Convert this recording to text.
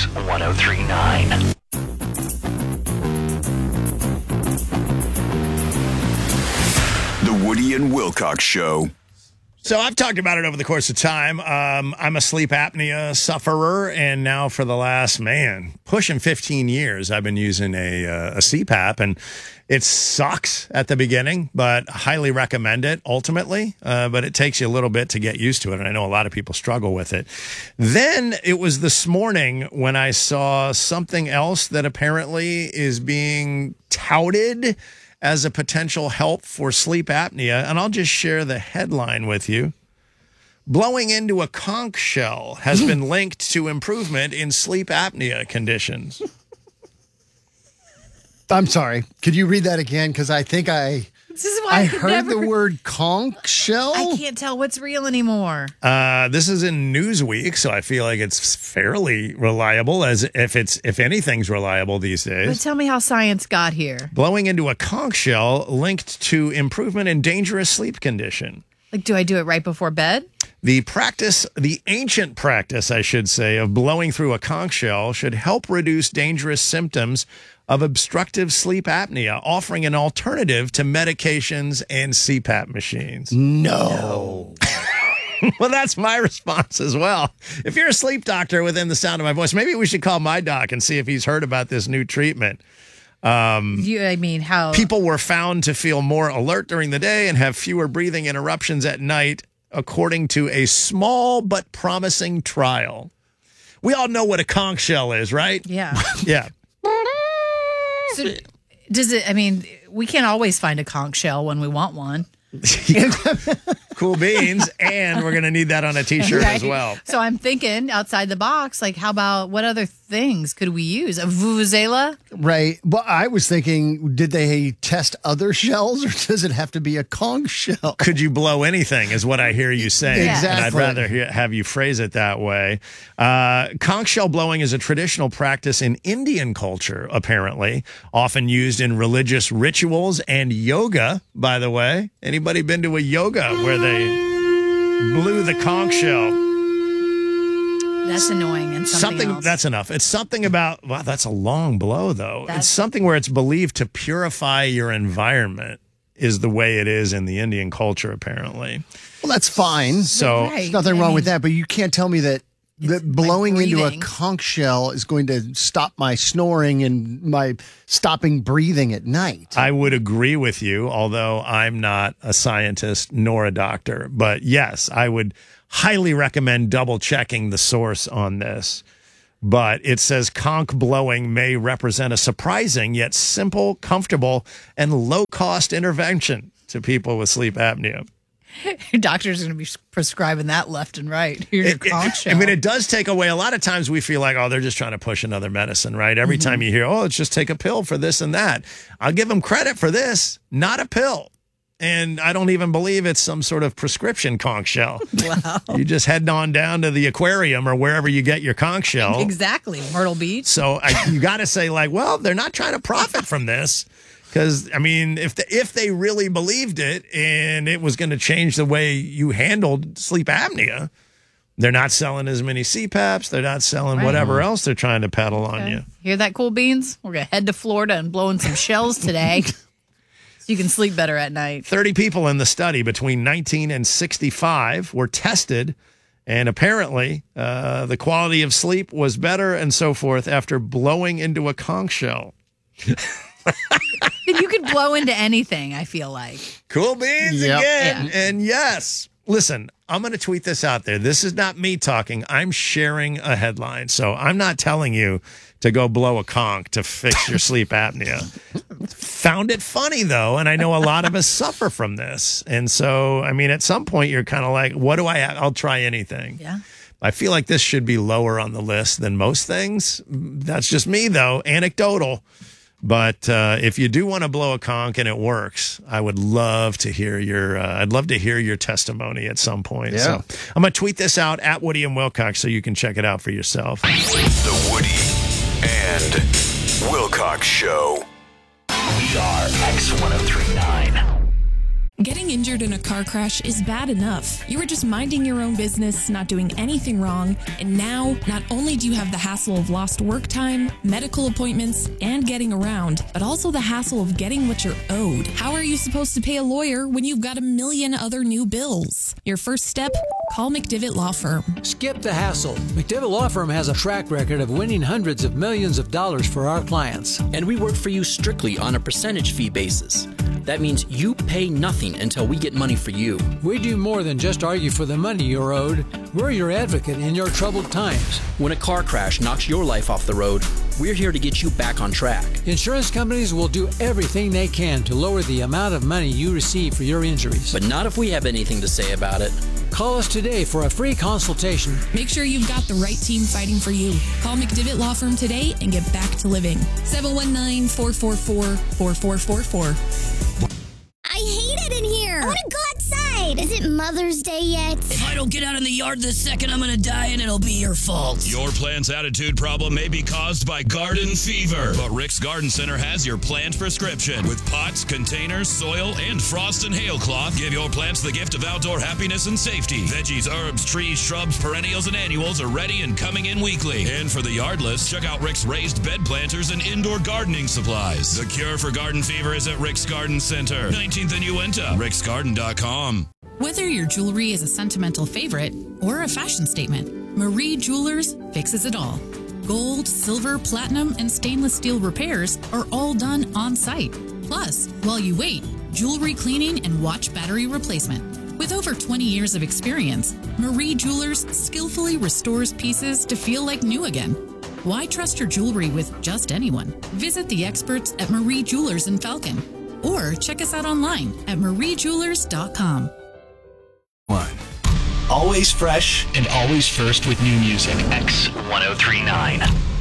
X1039. The Woody and Wilcox Show. So I've talked about it over the course of time. I'm a sleep apnea sufferer, and now for the last, pushing 15 years, I've been using a CPAP, and it sucks at the beginning, but highly recommend it ultimately. But it takes you a little bit to get used to it, and I know a lot of people struggle with it. Then it was this morning when I saw something else that apparently is being touted as a potential help for sleep apnea, and I'll just share the headline with you. Blowing into a conch shell has been linked to improvement in sleep apnea conditions. I'm sorry. Could you read that again? Because I think I heard the word conch shell. I can't tell what's real anymore. This is in Newsweek, so I feel like it's fairly reliable, as if anything's reliable these days. But tell me how science got here. Blowing into a conch shell linked to improvement in dangerous sleep condition. Like, do I do it right before bed? The ancient practice, I should say, of blowing through a conch shell should help reduce dangerous symptoms of obstructive sleep apnea, offering an alternative to medications and CPAP machines. No. Well, that's my response as well. If you're a sleep doctor within the sound of my voice, maybe we should call my doc and see if he's heard about this new treatment. How People were found to feel more alert during the day and have fewer breathing interruptions at night, according to a small but promising trial. We all know what a conch shell is, right? Yeah. Yeah. So we can't always find a conch shell when we want one. Cool beans, and we're going to need that on a T-shirt as well. So I'm thinking outside the box, like, how about what other things could we use? A vuvuzela? Right. Well, I was thinking, did they test other shells, or does it have to be a conch shell? Could you blow anything is what I hear you saying. Exactly. And I'd rather have you phrase it that way. Conch shell blowing is a traditional practice in Indian culture, apparently, often used in religious rituals and yoga, by the way. Anybody been to a yoga where they blew the conch shell? That's annoying. And something else. That's enough. It's something about, wow, that's a long blow, though. It's something where it's believed to purify your environment is the way it is in the Indian culture, apparently. Well, that's fine. So there's nothing wrong with that, but you can't tell me that blowing into a conch shell is going to stop my snoring and my stopping breathing at night. I would agree with you, although I'm not a scientist nor a doctor. But yes, I would highly recommend double checking the source on this. But it says conch blowing may represent a surprising yet simple, comfortable, and low-cost intervention to people with sleep apnea. Your doctor's going to be prescribing that left and right. Here's your conch shell. I mean, it does take away. A lot of times we feel like, oh, they're just trying to push another medicine, right? Every time you hear, oh, let's just take a pill for this and that. I'll give them credit for this, not a pill. And I don't even believe it's some sort of prescription conch shell. Wow. You just head on down to the aquarium or wherever you get your conch shell. Exactly. Myrtle Beach. So you got to say, like, well, they're not trying to profit from this. Because, I mean, if they really believed it and it was going to change the way you handled sleep apnea, they're not selling as many CPAPs. They're not selling whatever else they're trying to peddle on you. Hear that, Cool Beans? We're going to head to Florida and blow in some shells today so you can sleep better at night. 30 people in the study between 19 and 65 were tested, and apparently the quality of sleep was better and so forth after blowing into a conch shell. You could blow into anything, I feel like. Cool beans again. Yeah. And yes, listen, I'm going to tweet this out there. This is not me talking. I'm sharing a headline. So I'm not telling you to go blow a conch to fix your sleep apnea. Found it funny, though, and I know a lot of us suffer from this. And so, I mean, at some point, you're kind of like, what do I have? I'll try anything. Yeah. I feel like this should be lower on the list than most things. That's just me, though, anecdotal. But if you do want to blow a conch and it works, I would love to hear your testimony at some point. Yeah. So I'm going to tweet this out at Woody and Wilcox so you can check it out for yourself. The Woody and Wilcox Show. We are X1039. Getting injured in a car crash is bad enough. You were just minding your own business, not doing anything wrong, and now not only do you have the hassle of lost work time, medical appointments, and getting around, but also the hassle of getting what you're owed. How are you supposed to pay a lawyer when you've got a million other new bills? Your first step? Call McDivitt Law Firm. Skip the hassle. McDivitt Law Firm has a track record of winning hundreds of millions of dollars for our clients. And we work for you strictly on a percentage fee basis. That means you pay nothing until we get money for you. We do more than just argue for the money you're owed. We're your advocate in your troubled times. When a car crash knocks your life off the road, we're here to get you back on track. Insurance companies will do everything they can to lower the amount of money you receive for your injuries. But not if we have anything to say about it. Call us today for a free consultation. Make sure you've got the right team fighting for you. Call McDivitt Law Firm today and get back to living. 719-444-4444. I hate it in here. I want to go outside. Is it Mother's Day yet? If I don't get out in the yard this second, I'm going to die and it'll be your fault. Your plant's attitude problem may be caused by garden fever, but Rick's Garden Center has your plant prescription. With pots, containers, soil, and frost and hail cloth, give your plants the gift of outdoor happiness and safety. Veggies, herbs, trees, shrubs, perennials, and annuals are ready and coming in weekly. And for the yardless, check out Rick's raised bed planters and indoor gardening supplies. The cure for garden fever is at Rick's Garden Center, 19th and Uinta, ricksgarden.com. Whether your jewelry is a sentimental favorite or a fashion statement, Marie Jewelers fixes it all. Gold, silver, platinum, and stainless steel repairs are all done on site. Plus, while you wait, jewelry cleaning and watch battery replacement. With over 20 years of experience, Marie Jewelers skillfully restores pieces to feel like new again. Why trust your jewelry with just anyone? Visit the experts at Marie Jewelers in Falcon or check us out online at mariejewelers.com. Always fresh and always first with new music. X1039.